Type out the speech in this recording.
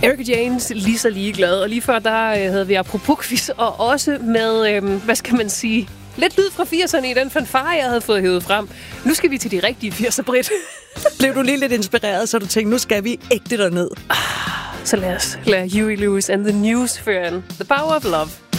Erika Jaynes lige så ligeglad, og lige før der havde vi apropos quiz, og også med, hvad skal man sige, lidt lyd fra 80'erne i den fanfare, jeg havde fået hævet frem. Nu skal vi til de rigtige 80'er, Britt. Blev du lige lidt inspireret, så du tænkte, nu skal vi ægte derned? Så lad os lade Huey Lewis and the News føre an. The Power of Love.